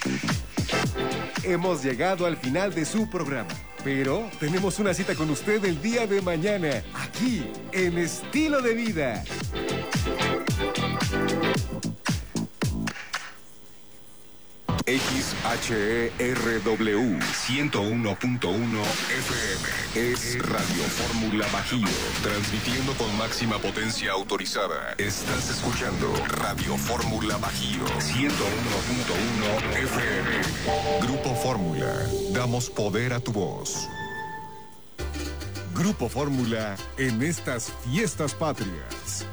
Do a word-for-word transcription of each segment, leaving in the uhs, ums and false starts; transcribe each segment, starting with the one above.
Hemos llegado al final de su programa, pero tenemos una cita con usted el día de mañana, aquí, en Estilo de Vida. X H E R W ciento uno punto uno F M es Radio Fórmula Bajío, transmitiendo con máxima potencia autorizada. Estás escuchando Radio Fórmula Bajío ciento uno punto uno F M. Grupo Fórmula, damos poder a tu voz. Grupo Fórmula en estas fiestas patrias.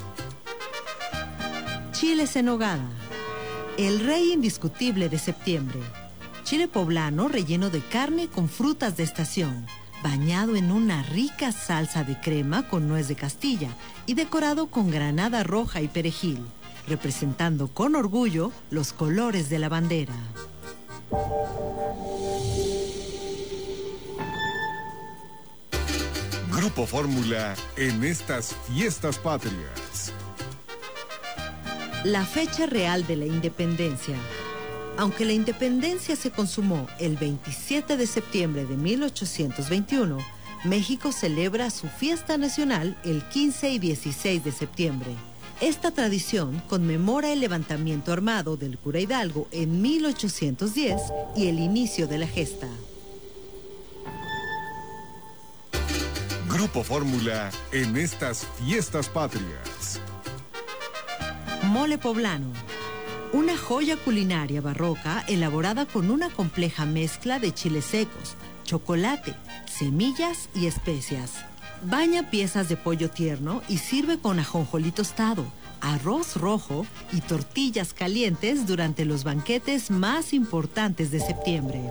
Chiles en nogada. El rey indiscutible de septiembre. Chile poblano relleno de carne con frutas de estación, bañado en una rica salsa de crema con nuez de Castilla y decorado con granada roja y perejil, representando con orgullo los colores de la bandera. Grupo Fórmula en estas fiestas patrias. La fecha real de la independencia. Aunque la independencia se consumó el veintisiete de septiembre de mil ochocientos veintiuno, México celebra su fiesta nacional el quince y dieciséis de septiembre. Esta tradición conmemora el levantamiento armado del cura Hidalgo en mil ochocientos diez y el inicio de la gesta. Grupo Fórmula en estas fiestas patrias. Mole poblano. Una joya culinaria barroca elaborada con una compleja mezcla de chiles secos, chocolate, semillas y especias. Baña piezas de pollo tierno y sirve con ajonjolí tostado, arroz rojo y tortillas calientes durante los banquetes más importantes de septiembre.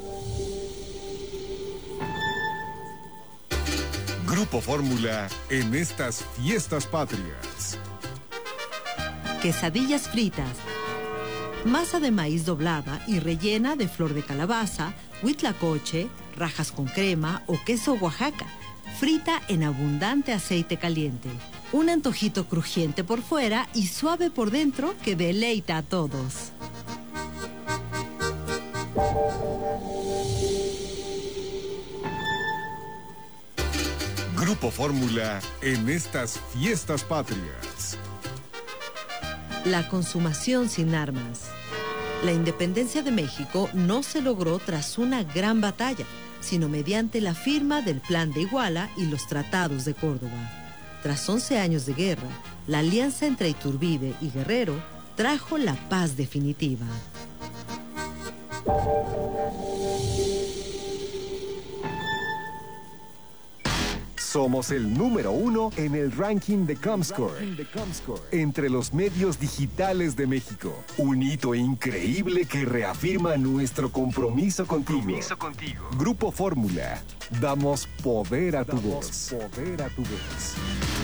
Grupo Fórmula en estas fiestas patrias. Quesadillas fritas. Masa de maíz doblada y rellena de flor de calabaza, huitlacoche, rajas con crema o queso Oaxaca, frita en abundante aceite caliente. Un antojito crujiente por fuera y suave por dentro que deleita a todos. Grupo Fórmula en estas fiestas patrias. La consumación sin armas. La independencia de México no se logró tras una gran batalla, sino mediante la firma del Plan de Iguala y los tratados de Córdoba. Tras once años de guerra, la alianza entre Iturbide y Guerrero trajo la paz definitiva. Somos el número uno en el ranking de Comscore, entre los medios digitales de México. Un hito increíble que reafirma nuestro compromiso contigo. Compromiso contigo. Grupo Fórmula, damos poder a tu voz. Poder a tu voz.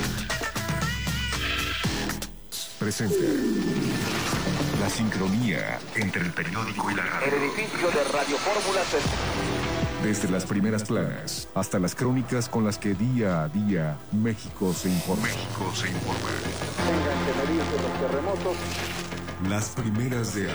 Presenta la sincronía entre el periódico y la radio. El edificio de Radio Fórmula se... Desde las primeras planas hasta las crónicas con las que día a día México se informa. México se informa. Tengan que medirse los terremotos. Las primeras de año.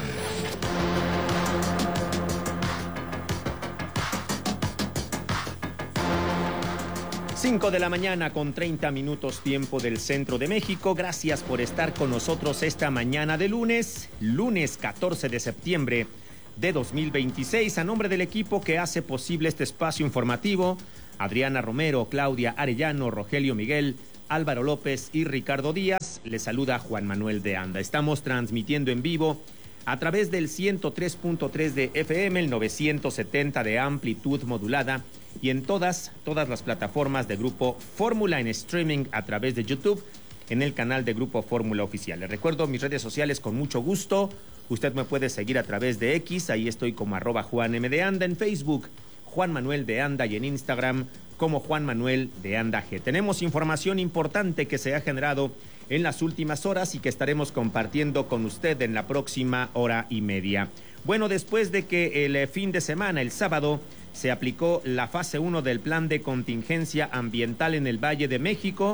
cinco de la mañana con treinta minutos tiempo del centro de México. Gracias por estar con nosotros esta mañana de lunes, lunes catorce de septiembre de dos mil veintiséis. A nombre del equipo que hace posible este espacio informativo, Adriana Romero, Claudia Arellano, Rogelio Miguel, Álvaro López y Ricardo Díaz, les saluda Juan Manuel de Anda. Estamos transmitiendo en vivo a través del ciento tres punto tres de F M, el novecientos setenta de amplitud modulada y en todas, todas las plataformas de Grupo Fórmula en streaming a través de YouTube en el canal de Grupo Fórmula Oficial. Les recuerdo mis redes sociales con mucho gusto. Usted me puede seguir a través de X, ahí estoy como arroba Juan M de Anda, en Facebook Juan Manuel de Anda y en Instagram como Juan Manuel de Anda G. Tenemos información importante que se ha generado en las últimas horas y que estaremos compartiendo con usted en la próxima hora y media. Bueno, después de que el fin de semana, el sábado, se aplicó la fase uno del plan de contingencia ambiental en el Valle de México,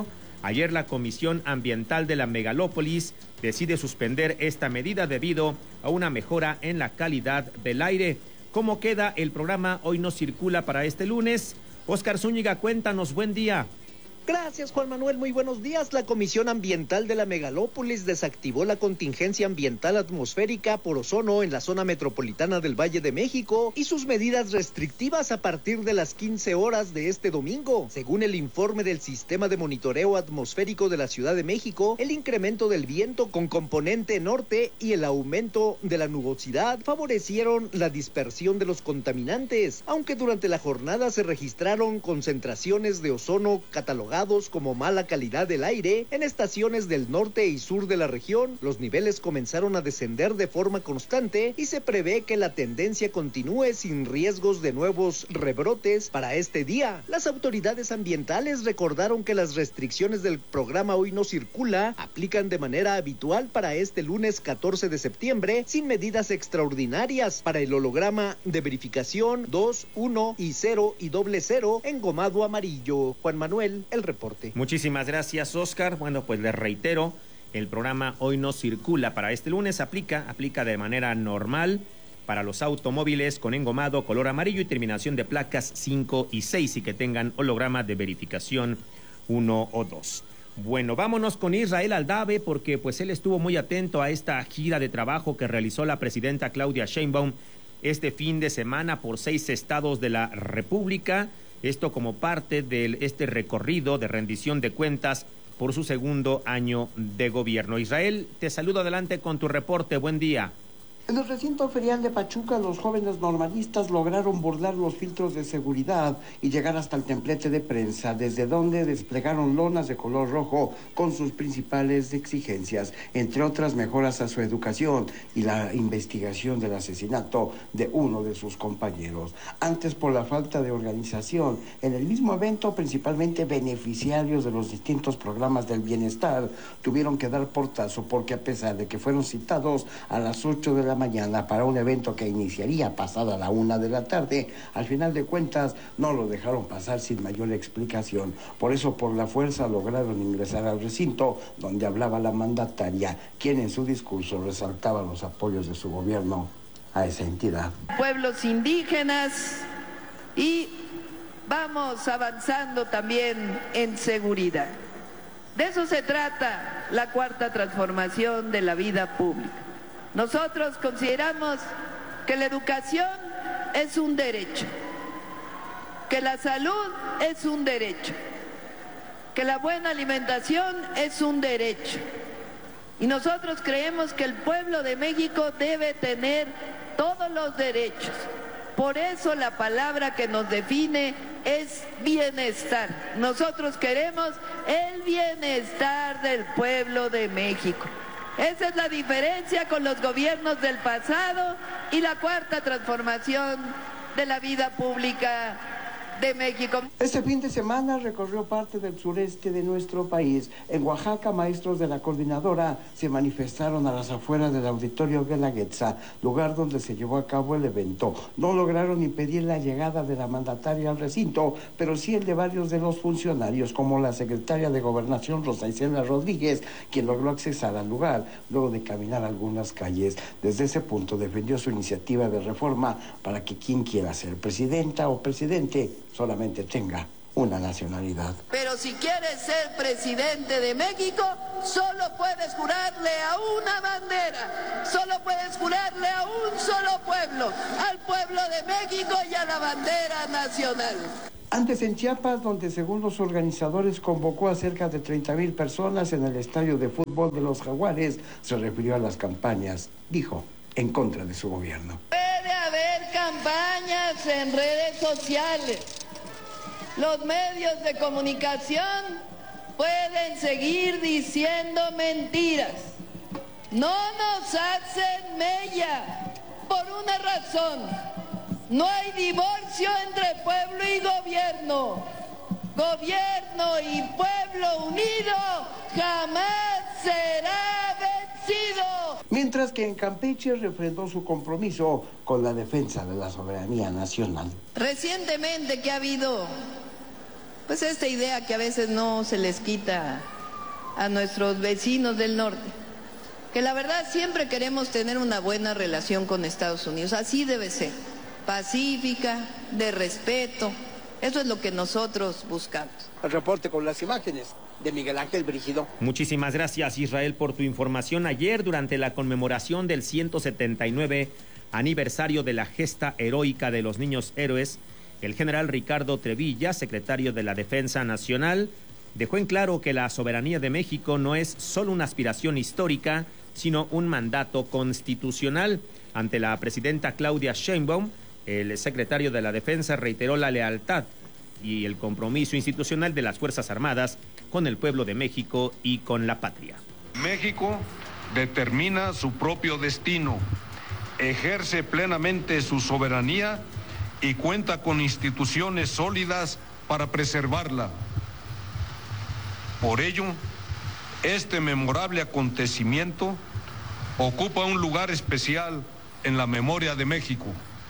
Ayer la Comisión Ambiental de la megalópolis decide suspender esta medida debido a una mejora en la calidad del aire. ¿Cómo queda el programa Hoy No Circula para este lunes? Oscar Zúñiga, cuéntanos, buen día. Gracias, Juan Manuel, muy buenos días. La Comisión Ambiental de la megalópolis desactivó la contingencia ambiental atmosférica por ozono en la zona metropolitana del Valle de México y sus medidas restrictivas a partir de las quince horas de este domingo. Según el informe del Sistema de Monitoreo Atmosférico de la Ciudad de México, el incremento del viento con componente norte y el aumento de la nubosidad favorecieron la dispersión de los contaminantes, aunque durante la jornada se registraron concentraciones de ozono catalogadas como mala calidad del aire en estaciones del norte y sur de la región. Los niveles comenzaron a descender de forma constante y se prevé que la tendencia continúe sin riesgos de nuevos rebrotes para este día. Las autoridades ambientales recordaron que las restricciones del programa Hoy No Circula aplican de manera habitual para este lunes catorce de septiembre sin medidas extraordinarias para el holograma de verificación dos, uno y cero y doble cero engomado amarillo. Juan Manuel, el reporte. Muchísimas gracias, Oscar. Bueno, pues les reitero, el programa Hoy No Circula para este lunes aplica, aplica de manera normal para los automóviles con engomado color amarillo y terminación de placas cinco y seis y que tengan holograma de verificación uno o dos. Bueno, vámonos con Israel Aldave porque pues él estuvo muy atento a esta gira de trabajo que realizó la presidenta Claudia Sheinbaum este fin de semana por seis estados de la República. Esto como parte de este recorrido de rendición de cuentas por su segundo año de gobierno. Israel, te saludo adelante con tu reporte. Buen día. En el recinto ferial de Pachuca, los jóvenes normalistas lograron burlar los filtros de seguridad y llegar hasta el templete de prensa, desde donde desplegaron lonas de color rojo con sus principales exigencias, entre otras mejoras a su educación y la investigación del asesinato de uno de sus compañeros. Antes, por la falta de organización, en el mismo evento, principalmente beneficiarios de los distintos programas del bienestar tuvieron que dar portazo porque a pesar de que fueron citados a las ocho de la mañana para un evento que iniciaría pasada la una de la tarde, al final de cuentas no lo dejaron pasar sin mayor explicación. Por eso, por la fuerza, lograron ingresar al recinto donde hablaba la mandataria, quien en su discurso resaltaba los apoyos de su gobierno a esa entidad. Pueblos indígenas y vamos avanzando también en seguridad. De eso se trata la cuarta transformación de la vida pública. Nosotros consideramos que la educación es un derecho, que la salud es un derecho, que la buena alimentación es un derecho. Y nosotros creemos que el pueblo de México debe tener todos los derechos. Por eso la palabra que nos define es bienestar. Nosotros queremos el bienestar del pueblo de México. Esa es la diferencia con los gobiernos del pasado y la cuarta transformación de la vida pública de México. Este fin de semana recorrió parte del sureste de nuestro país. En Oaxaca, maestros de la coordinadora se manifestaron a las afueras del auditorio Guelaguetza, lugar donde se llevó a cabo el evento. No lograron impedir la llegada de la mandataria al recinto, pero sí el de varios de los funcionarios, como la secretaria de Gobernación, Rosa Isela Rodríguez, quien logró accesar al lugar luego de caminar algunas calles. Desde ese punto defendió su iniciativa de reforma para que quien quiera ser presidenta o presidente solamente tenga una nacionalidad. Pero si quieres ser presidente de México, solo puedes jurarle a una bandera, solo puedes jurarle a un solo pueblo, al pueblo de México y a la bandera nacional. Antes en Chiapas, donde según los organizadores convocó a cerca de treinta mil personas en el estadio de fútbol de los Jaguares, se refirió a las campañas, dijo, en contra de su gobierno. Puede haber campañas en redes sociales. Los medios de comunicación pueden seguir diciendo mentiras. No nos hacen mella por una razón. No hay divorcio entre pueblo y gobierno. Gobierno y pueblo unido jamás será vencido. Mientras que en Campeche refrendó su compromiso con la defensa de la soberanía nacional. Recientemente que ha habido, pues esta idea que a veces no se les quita a nuestros vecinos del norte, que la verdad siempre queremos tener una buena relación con Estados Unidos, así debe ser, pacífica, de respeto, eso es lo que nosotros buscamos. El reporte con las imágenes de Miguel Ángel Brígido. Muchísimas gracias, Israel, por tu información. Ayer, durante la conmemoración del ciento setenta y nueve aniversario de la gesta heroica de los niños héroes, el general Ricardo Trevilla, secretario de la Defensa Nacional, dejó en claro que la soberanía de México no es solo una aspiración histórica, sino un mandato constitucional. Ante la presidenta Claudia Sheinbaum, el secretario de la Defensa reiteró la lealtad y el compromiso institucional de las Fuerzas Armadas con el pueblo de México y con la patria. México determina su propio destino, ejerce plenamente su soberanía y cuenta con instituciones sólidas para preservarla. Por ello, este memorable acontecimiento ocupa un lugar especial en la memoria de México.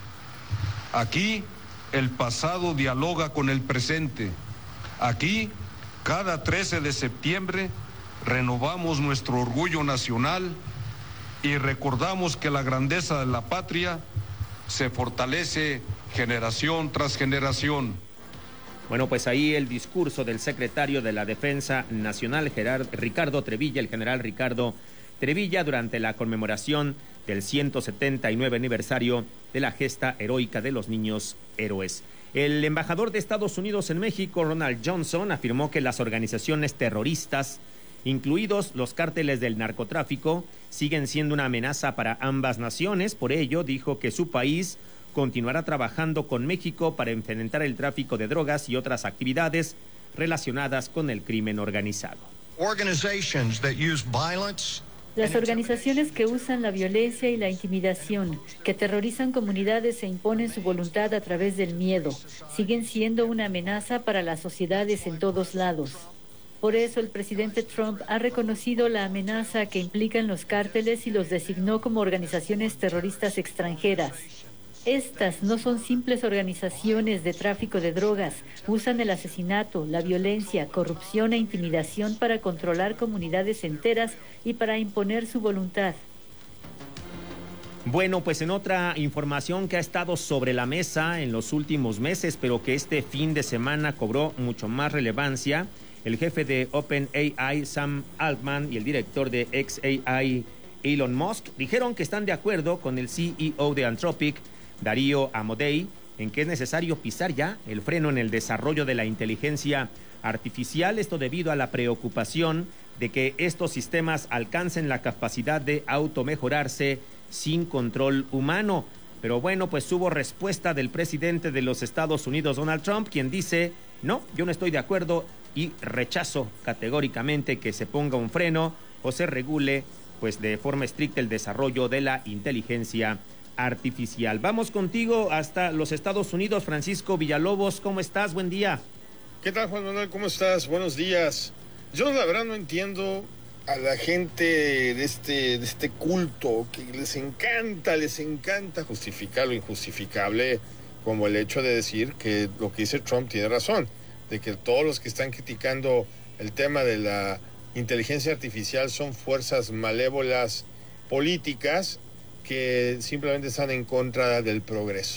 Aquí, el pasado dialoga con el presente. Aquí, cada trece de septiembre, renovamos nuestro orgullo nacional y recordamos que la grandeza de la patria se fortalece generación tras generación. Bueno, pues ahí el discurso del secretario de la Defensa Nacional, Gerard, Ricardo Trevilla, el general Ricardo Trevilla, durante la conmemoración del ciento setenta y nueve aniversario de la gesta heroica de los niños héroes. El embajador de Estados Unidos en México, Ronald Johnson, afirmó que las organizaciones terroristas, incluidos los cárteles del narcotráfico, siguen siendo una amenaza para ambas naciones. Por ello, dijo que su país continuará trabajando con México para enfrentar el tráfico de drogas y otras actividades relacionadas con el crimen organizado. Organizations that use violence. Las organizaciones que usan la violencia y la intimidación, que terrorizan comunidades e imponen su voluntad a través del miedo, siguen siendo una amenaza para las sociedades en todos lados. Por eso el presidente Trump ha reconocido la amenaza que implican los cárteles y los designó como organizaciones terroristas extranjeras. Estas no son simples organizaciones de tráfico de drogas, usan el asesinato, la violencia, corrupción e intimidación para controlar comunidades enteras y para imponer su voluntad. Bueno, pues en otra información que ha estado sobre la mesa en los últimos meses, pero que este fin de semana cobró mucho más relevancia, el jefe de OpenAI, Sam Altman, y el director de xAI, Elon Musk, dijeron que están de acuerdo con el C E O de Anthropic, Darío Amodei, en que es necesario pisar ya el freno en el desarrollo de la inteligencia artificial, esto debido a la preocupación de que estos sistemas alcancen la capacidad de automejorarse sin control humano. Pero bueno, pues hubo respuesta del presidente de los Estados Unidos, Donald Trump, quien dice, no, yo no estoy de acuerdo y rechazo categóricamente que se ponga un freno o se regule pues de forma estricta el desarrollo de la inteligencia artificial. Vamos contigo hasta los Estados Unidos, Francisco Villalobos, ¿cómo estás? Buen día. ¿Qué tal, Juan Manuel? ¿Cómo estás? Buenos días. Yo la verdad no entiendo a la gente de este, de este culto que les encanta, les encanta justificar lo injustificable, como el hecho de decir que lo que dice Trump tiene razón, de que todos los que están criticando el tema de la inteligencia artificial son fuerzas malévolas políticas que simplemente están en contra del progreso.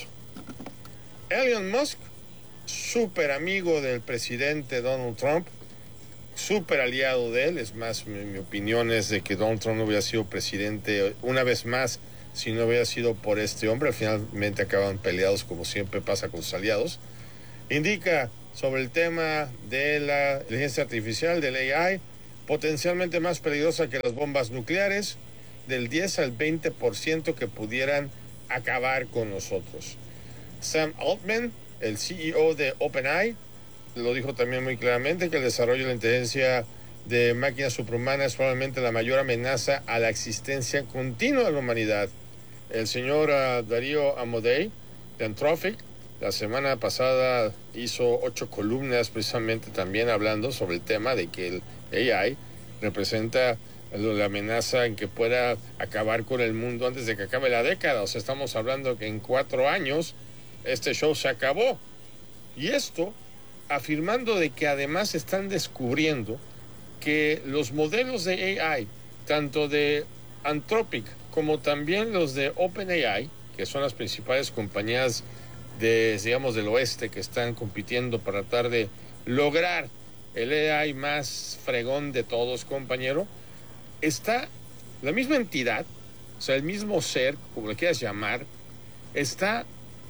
Elon Musk, súper amigo del presidente Donald Trump, súper aliado de él, es más, mi, mi opinión es de que Donald Trump no hubiera sido presidente una vez más si no hubiera sido por este hombre, finalmente acaban peleados como siempre pasa con sus aliados. Indica sobre el tema de la inteligencia artificial, del A I, potencialmente más peligrosa que las bombas nucleares, del diez al veinte por ciento que pudieran acabar con nosotros. Sam Altman, el C E O de OpenAI, lo dijo también muy claramente, que el desarrollo de la inteligencia de máquinas superhumanas es probablemente la mayor amenaza a la existencia continua de la humanidad. El señor uh, Darío Amodei, de Anthropic, la semana pasada hizo ocho columnas precisamente también hablando sobre el tema de que el A I representa la amenaza en que pueda acabar con el mundo antes de que acabe la década. O sea, estamos hablando que en cuatro años este show se acabó. Y esto afirmando de que además están descubriendo que los modelos de A I, tanto de Anthropic como también los de OpenAI, que son las principales compañías de, digamos, del oeste que están compitiendo para tratar de lograr el A I más fregón de todos, compañero, está la misma entidad, o sea, el mismo ser, como le quieras llamar, está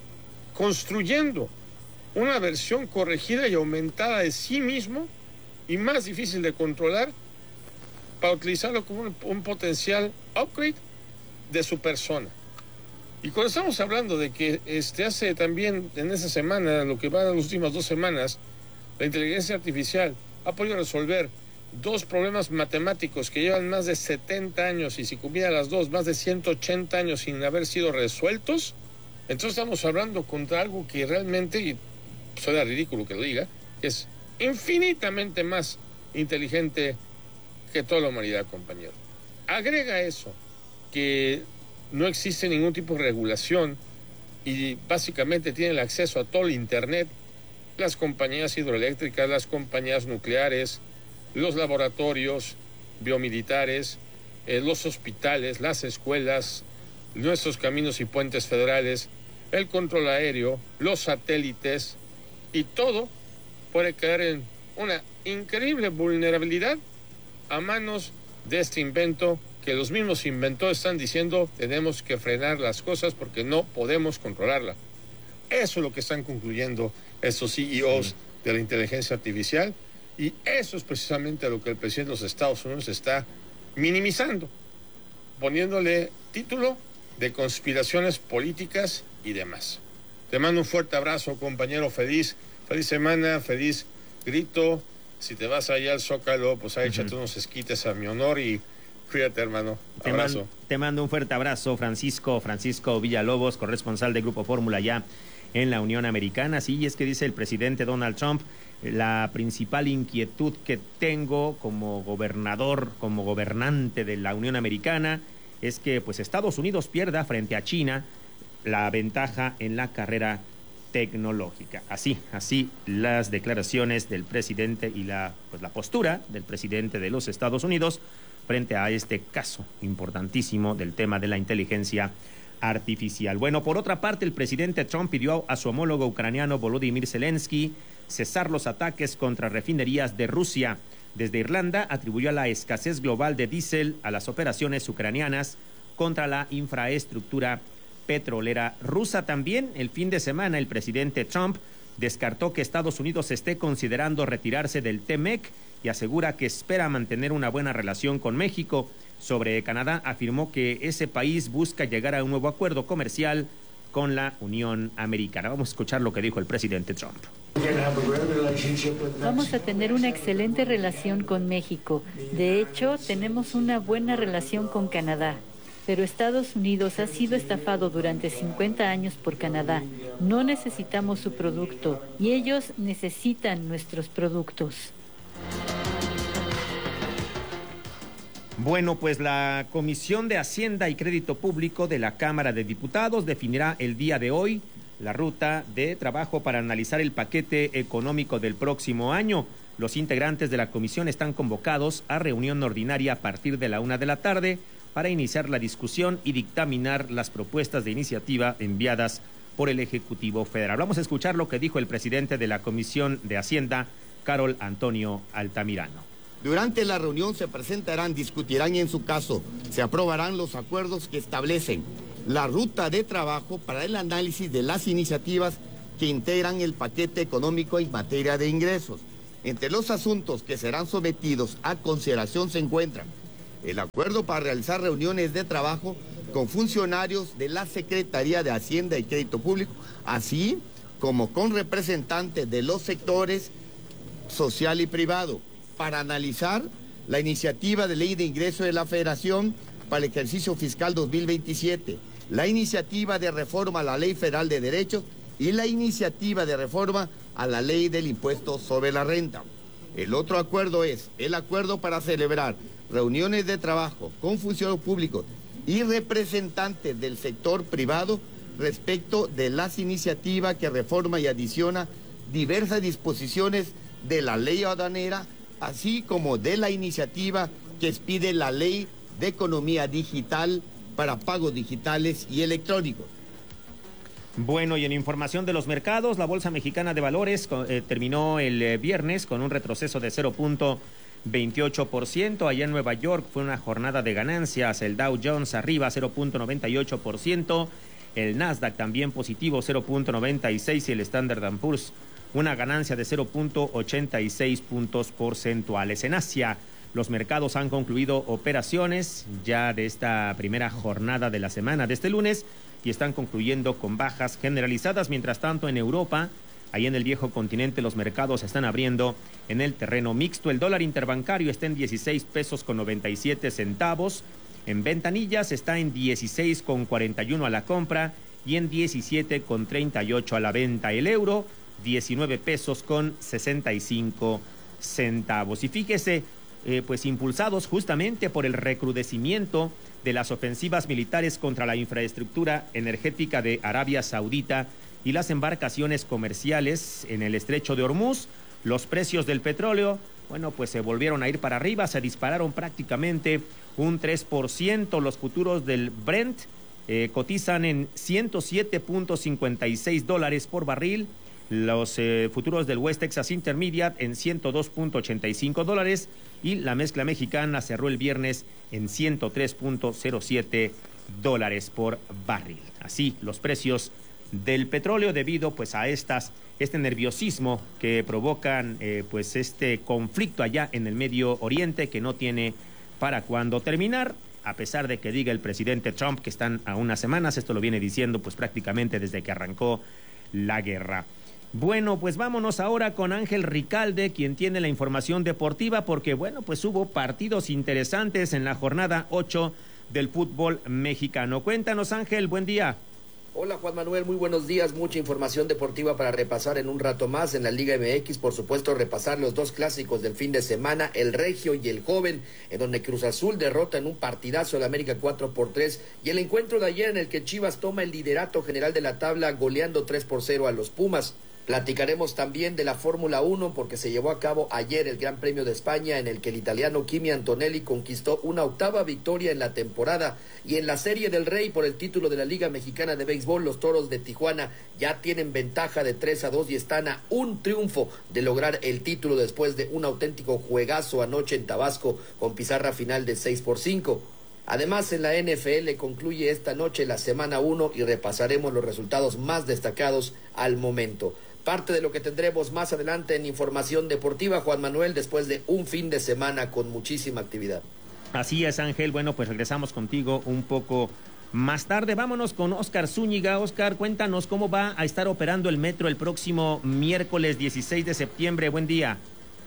construyendo una versión corregida y aumentada de sí mismo y más difícil de controlar para utilizarlo como un, un potencial upgrade de su persona. Y cuando estamos hablando de que este hace también en esa semana, lo que va en las últimas dos semanas, la inteligencia artificial ha podido resolver dos problemas matemáticos que llevan más de setenta años y si combina las dos, más de ciento ochenta años sin haber sido resueltos, entonces estamos hablando contra algo que realmente, y suena ridículo que lo diga, es infinitamente más inteligente que toda la humanidad, compañero. Agrega eso, que no existe ningún tipo de regulación y básicamente tiene el acceso a todo el Internet, las compañías hidroeléctricas, las compañías nucleares, los laboratorios biomilitares, eh, los hospitales, las escuelas, nuestros caminos y puentes federales, el control aéreo, los satélites, y todo puede caer en una increíble vulnerabilidad a manos de este invento que los mismos inventores están diciendo tenemos que frenar las cosas porque no podemos controlarla. Eso es lo que están concluyendo estos C E Os de la inteligencia artificial y eso es precisamente lo que el presidente de los Estados Unidos está minimizando, poniéndole título de conspiraciones políticas y demás. Te mando un fuerte abrazo, compañero. Feliz, feliz semana, feliz grito. Si te vas allá al Zócalo, pues ahí uh-huh. échate unos esquites a mi honor y cuídate, hermano. Abrazo. Te, man, te mando un fuerte abrazo, Francisco, Francisco Villalobos, corresponsal de Grupo Fórmula ya en la Unión Americana. Sí, es que dice el presidente Donald Trump, la principal inquietud que tengo como gobernador, como gobernante de la Unión Americana, es que pues Estados Unidos pierda frente a China la ventaja en la carrera tecnológica. Así, así las declaraciones del presidente y la, pues, la postura del presidente de los Estados Unidos frente a este caso importantísimo del tema de la inteligencia artificial. Bueno, por otra parte, el presidente Trump pidió a su homólogo ucraniano Volodymyr Zelensky cesar los ataques contra refinerías de Rusia. Desde Irlanda atribuyó a la escasez global de diésel a las operaciones ucranianas contra la infraestructura petrolera rusa. También el fin de semana el presidente Trump descartó que Estados Unidos esté considerando retirarse del T M E C y asegura que espera mantener una buena relación con México. Sobre Canadá afirmó que ese país busca llegar a un nuevo acuerdo comercial con la Unión Americana. Vamos a escuchar lo que dijo el presidente Trump. Vamos a tener una excelente relación con México. De hecho, tenemos una buena relación con Canadá. Pero Estados Unidos ha sido estafado durante cincuenta años por Canadá. No necesitamos su producto y ellos necesitan nuestros productos. Bueno, pues la Comisión de Hacienda y Crédito Público de la Cámara de Diputados definirá el día de hoy la ruta de trabajo para analizar el paquete económico del próximo año. Los integrantes de la comisión están convocados a reunión ordinaria a partir de la una de la tarde para iniciar la discusión y dictaminar las propuestas de iniciativa enviadas por el Ejecutivo Federal. Vamos a escuchar lo que dijo el presidente de la Comisión de Hacienda, Carol Antonio Altamirano. Durante la reunión se presentarán, discutirán y en su caso se aprobarán los acuerdos que establecen la ruta de trabajo para el análisis de las iniciativas que integran el paquete económico en materia de ingresos. Entre los asuntos que serán sometidos a consideración se encuentran el acuerdo para realizar reuniones de trabajo con funcionarios de la Secretaría de Hacienda y Crédito Público, así como con representantes de los sectores social y privado, para analizar la iniciativa de ley de ingreso de la Federación para el ejercicio fiscal dos mil veintisiete, la iniciativa de reforma a la Ley Federal de Derechos y la iniciativa de reforma a la Ley del Impuesto sobre la Renta. El otro acuerdo es el acuerdo para celebrar reuniones de trabajo con funcionarios públicos y representantes del sector privado respecto de las iniciativas que reforma y adiciona diversas disposiciones de la ley aduanera así como de la iniciativa que expide la Ley de Economía Digital para pagos digitales y electrónicos. Bueno, y en información de los mercados, la Bolsa Mexicana de Valores eh, terminó el eh, viernes con un retroceso de cero punto veintiocho por ciento. Allá en Nueva York fue una jornada de ganancias. El Dow Jones arriba cero punto noventa y ocho por ciento. El Nasdaq también positivo cero punto noventa y seis y el Standard and Poor's una ganancia de cero punto ochenta y seis puntos porcentuales. En Asia, los mercados han concluido operaciones ya de esta primera jornada de la semana de este lunes y están concluyendo con bajas generalizadas. Mientras tanto, en Europa, ahí en el viejo continente, los mercados están abriendo en el terreno mixto. El dólar interbancario está en dieciséis pesos con noventa y siete centavos. En ventanillas está en dieciséis con cuarenta y uno a la compra y en diecisiete con treinta y ocho a la venta. El euro, diecinueve pesos con sesenta y cinco centavos. Y fíjese, eh, pues impulsados justamente por el recrudecimiento de las ofensivas militares contra la infraestructura energética de Arabia Saudita y las embarcaciones comerciales en el estrecho de Hormuz, los precios del petróleo, bueno, pues se volvieron a ir para arriba, se dispararon prácticamente un tres por ciento. Los futuros del Brent eh, cotizan en ciento siete punto cincuenta y seis dólares por barril. Los eh, futuros del West Texas Intermediate en ciento dos punto ochenta y cinco dólares y la mezcla mexicana cerró el viernes en ciento tres punto cero siete dólares por barril. Así los precios del petróleo debido pues a estas este nerviosismo que provocan eh, pues este conflicto allá en el Medio Oriente que no tiene para cuándo terminar, a pesar de que diga el presidente Trump que están a unas semanas. Esto lo viene diciendo pues prácticamente desde que arrancó la guerra. Bueno, pues vámonos ahora con Ángel Ricalde, quien tiene la información deportiva, porque bueno, pues hubo partidos interesantes en la jornada ocho del fútbol mexicano. Cuéntanos, Ángel, buen día. Hola Juan Manuel, muy buenos días, mucha información deportiva para repasar en un rato más en la Liga M X, por supuesto repasar los dos clásicos del fin de semana, el Regio y el Joven, en donde Cruz Azul derrota en un partidazo al América cuatro por tres, y el encuentro de ayer en el que Chivas toma el liderato general de la tabla goleando tres por cero a los Pumas. Platicaremos también de la Fórmula uno porque se llevó a cabo ayer el Gran Premio de España en el que el italiano Kimi Antonelli conquistó una octava victoria en la temporada, y en la Serie del Rey por el título de la Liga Mexicana de Béisbol, los Toros de Tijuana ya tienen ventaja de tres a dos y están a un triunfo de lograr el título después de un auténtico juegazo anoche en Tabasco con pizarra final de seis por cinco. Además, en la N F L concluye esta noche la semana uno y repasaremos los resultados más destacados al momento. Parte de lo que tendremos más adelante en información deportiva, Juan Manuel, después de un fin de semana con muchísima actividad. Así es, Ángel. Bueno, pues regresamos contigo un poco más tarde. Vámonos con Oscar Zúñiga. Oscar, cuéntanos cómo va a estar operando el metro el próximo miércoles dieciséis de septiembre. Buen día.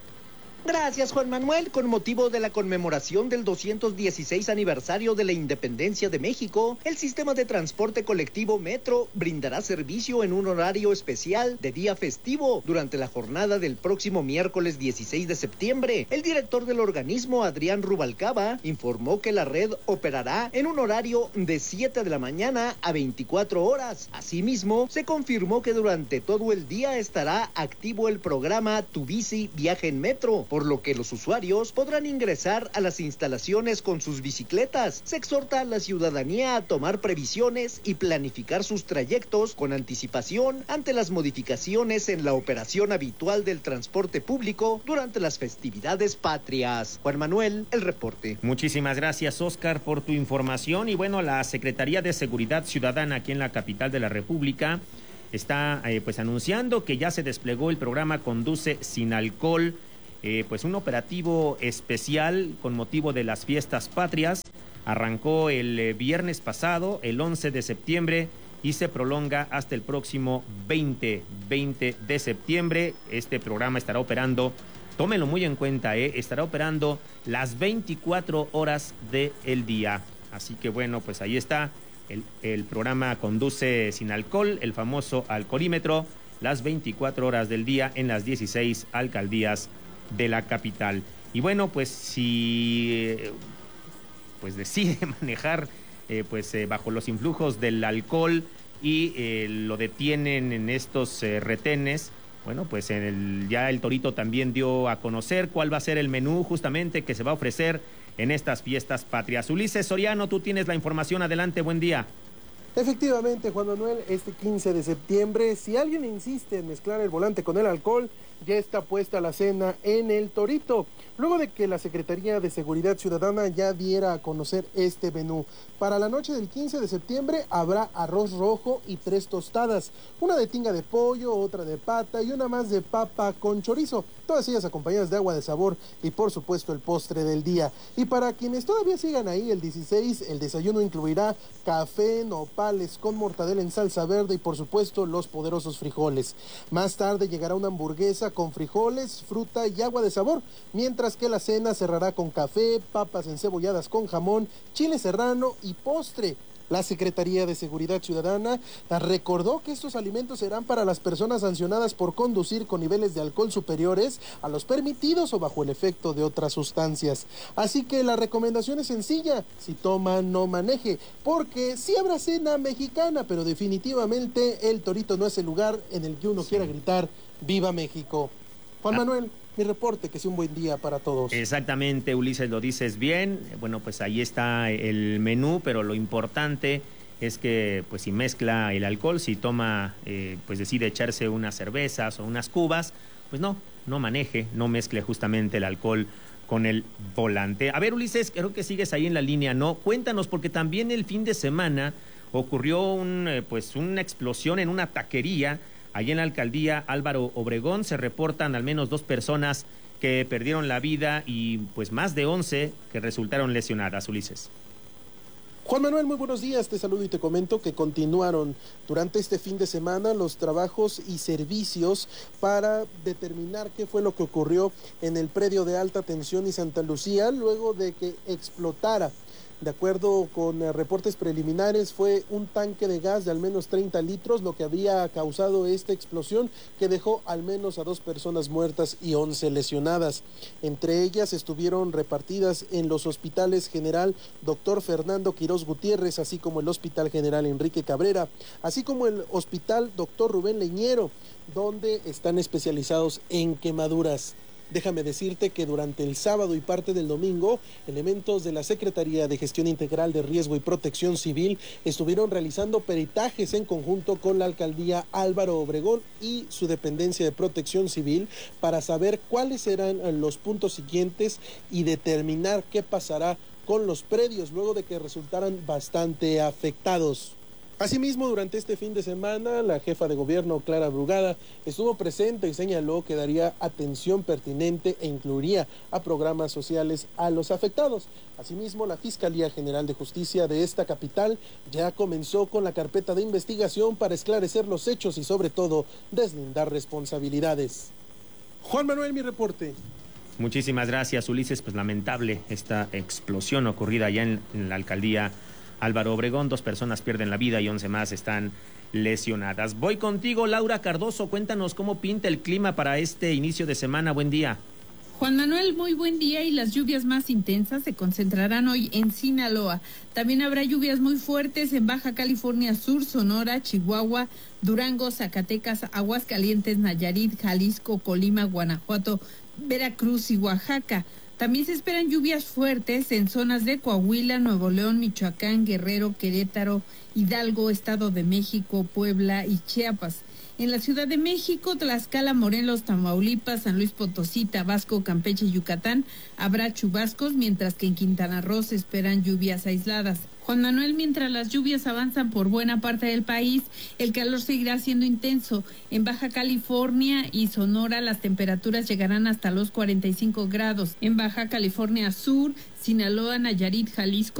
Gracias, Juan Manuel. Con motivo de la conmemoración del doscientos dieciséis aniversario de la Independencia de México, el sistema de transporte colectivo Metro brindará servicio en un horario especial de día festivo durante la jornada del próximo miércoles dieciséis de septiembre. El director del organismo, Adrián Rubalcaba, informó que la red operará en un horario de siete de la mañana a veinticuatro horas. Asimismo, se confirmó que durante todo el día estará activo el programa Tu Bici Viaje en Metro, por lo que los usuarios podrán ingresar a las instalaciones con sus bicicletas. Se exhorta a la ciudadanía a tomar previsiones y planificar sus trayectos con anticipación ante las modificaciones en la operación habitual del transporte público durante las festividades patrias. Juan Manuel, el reporte. Muchísimas gracias, Oscar, por tu información. Y bueno, la Secretaría de Seguridad Ciudadana aquí en la capital de la República está eh, pues anunciando que ya se desplegó el programa Conduce Sin Alcohol, Eh, pues un operativo especial con motivo de las fiestas patrias. Arrancó el eh, viernes pasado, el once de septiembre, y se prolonga hasta el próximo veinte de septiembre. Este programa estará operando, tómenlo muy en cuenta, eh, estará operando las veinticuatro horas del día. Así que bueno, pues ahí está el, el programa Conduce Sin Alcohol, el famoso alcoholímetro, las veinticuatro horas del día en las dieciséis alcaldías de la capital. Y bueno, pues si pues decide manejar eh, pues eh, bajo los influjos del alcohol y eh, lo detienen en estos eh, retenes, bueno, pues el, ya el Torito también dio a conocer cuál va a ser el menú justamente que se va a ofrecer en estas fiestas patrias. Ulises Soriano, tú tienes la información, adelante, buen día. Efectivamente, Juan Manuel, este quince de septiembre, si alguien insiste en mezclar el volante con el alcohol, ya está puesta la cena en el Torito, luego de que la Secretaría de Seguridad Ciudadana ya diera a conocer este menú. Para la noche del quince de septiembre habrá arroz rojo y tres tostadas, una de tinga de pollo, otra de pata y una más de papa con chorizo, todas ellas acompañadas de agua de sabor y por supuesto el postre del día. Y para quienes todavía sigan ahí, el dieciséis, el desayuno incluirá café, nopales con mortadela en salsa verde y por supuesto los poderosos frijoles. Más tarde llegará una hamburguesa con frijoles, fruta y agua de sabor, mientras que la cena cerrará con café, papas encebolladas con jamón, chile serrano y postre. La Secretaría de Seguridad Ciudadana recordó que estos alimentos serán para las personas sancionadas por conducir con niveles de alcohol superiores a los permitidos o bajo el efecto de otras sustancias. Así que la recomendación es sencilla: si toma, no maneje, porque sí habrá cena mexicana, pero definitivamente el Torito no es el lugar en el que uno sí quiera gritar ¡Viva México! Juan ah. Manuel, mi reporte, que sea un buen día para todos. Exactamente, Ulises, lo dices bien. Bueno, pues ahí está el menú, pero lo importante es que, pues, si mezcla el alcohol, si toma, eh, pues decide echarse unas cervezas o unas cubas, pues no, no maneje, no mezcle justamente el alcohol con el volante. A ver, Ulises, creo que sigues ahí en la línea, ¿no? Cuéntanos, porque también el fin de semana ocurrió un, eh, pues, una explosión en una taquería. Allí en la alcaldía Álvaro Obregón se reportan al menos dos personas que perdieron la vida y pues más de once que resultaron lesionadas, Ulises. Juan Manuel, muy buenos días, te saludo y te comento que continuaron durante este fin de semana los trabajos y servicios para determinar qué fue lo que ocurrió en el predio de Alta Tensión y Santa Lucía luego de que explotara. De acuerdo con eh, reportes preliminares, fue un tanque de gas de al menos treinta litros lo que había causado esta explosión, que dejó al menos a dos personas muertas y once lesionadas. Entre ellas estuvieron repartidas en los hospitales General Doctor Fernando Quirós Gutiérrez, así como el Hospital General Enrique Cabrera, así como el Hospital Doctor Rubén Leñero, donde están especializados en quemaduras. Déjame decirte que durante el sábado y parte del domingo, elementos de la Secretaría de Gestión Integral de Riesgo y Protección Civil estuvieron realizando peritajes en conjunto con la alcaldía Álvaro Obregón y su dependencia de Protección Civil para saber cuáles serán los puntos siguientes y determinar qué pasará con los predios luego de que resultaran bastante afectados. Asimismo, durante este fin de semana, la jefa de gobierno, Clara Brugada, estuvo presente y señaló que daría atención pertinente e incluiría a programas sociales a los afectados. Asimismo, la Fiscalía General de Justicia de esta capital ya comenzó con la carpeta de investigación para esclarecer los hechos y, sobre todo, deslindar responsabilidades. Juan Manuel, mi reporte. Muchísimas gracias, Ulises. Pues lamentable esta explosión ocurrida allá en, en la alcaldía Álvaro Obregón. Dos personas pierden la vida y once más están lesionadas. Voy contigo, Laura Cardoso. Cuéntanos cómo pinta el clima para este inicio de semana. Buen día. Juan Manuel, muy buen día, y las lluvias más intensas se concentrarán hoy en Sinaloa. También habrá lluvias muy fuertes en Baja California Sur, Sonora, Chihuahua, Durango, Zacatecas, Aguascalientes, Nayarit, Jalisco, Colima, Guanajuato, Veracruz y Oaxaca. También se esperan lluvias fuertes en zonas de Coahuila, Nuevo León, Michoacán, Guerrero, Querétaro, Hidalgo, Estado de México, Puebla y Chiapas. En la Ciudad de México, Tlaxcala, Morelos, Tamaulipas, San Luis Potosí, Tabasco, Campeche y Yucatán habrá chubascos, mientras que en Quintana Roo se esperan lluvias aisladas. Juan Manuel, mientras las lluvias avanzan por buena parte del país, el calor seguirá siendo intenso. En Baja California y Sonora las temperaturas llegarán hasta los cuarenta y cinco grados. En Baja California Sur, Sinaloa, Nayarit, Jalisco,